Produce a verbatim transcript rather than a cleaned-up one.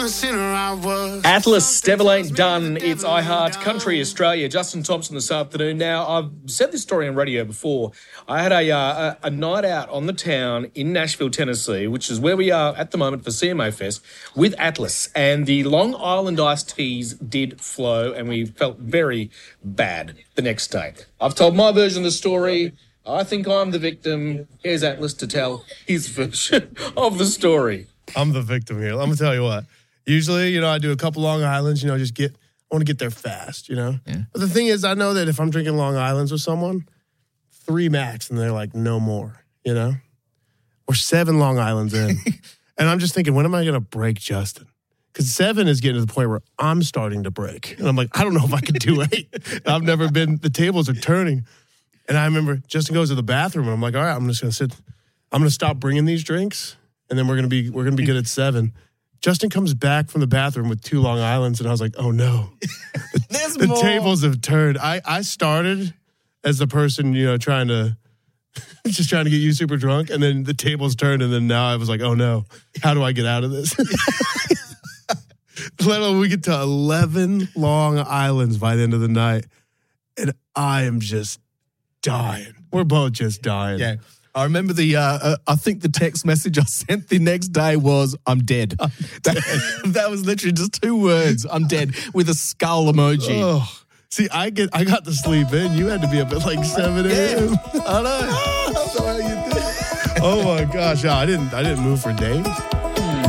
Atlas, Devil Ain't Done. It's iHeart Country Australia. Justin Thompson this afternoon. Now, I've said this story on radio before. I had a, uh, a, a night out on the town in Nashville, Tennessee, which is where we are at the moment for C M O Fest, with Atlas. And the Long Island iced teas did flow, and we felt very bad the next day. I've told my version of the story. I think I'm the victim. Here's Atlas to tell his version of the story. I'm the victim here. I'm going to tell you what. Usually, you know, I do a couple Long Islands, you know, just get, I want to get there fast, you know? Yeah. But the thing is, I know that if I'm drinking Long Islands with someone, three max, and they're like, no more, you know? Or seven Long Islands in. And I'm just thinking, when am I going to break Justin? Because seven is getting to the point where I'm starting to break. And I'm like, I don't know if I could do eight. I've never been, the tables are turning. And I remember Justin goes to the bathroom, and I'm like, all right, I'm just going to sit, I'm going to stop bringing these drinks. And then we're gonna be we're gonna be good at seven. Justin comes back from the bathroom with two Long Islands, and I was like, "Oh no, the, the tables have turned." I, I started as the person, you know, trying to just trying to get you super drunk, and then the tables turned, and then now I was like, "Oh no, how do I get out of this?" Let alone we get to eleven Long Islands by the end of the night, and I am just dying. We're both just dying. Yeah. I remember the, uh, uh, I think the text message I sent the next day was, I'm dead. I'm dead. That, that was literally just two words, I'm dead, with a skull emoji. Oh. See, I get, I got to sleep in. You had to be up at like seven a.m. Yeah, I know. That's how you did. Oh my gosh, yeah, I didn't, I didn't move for days.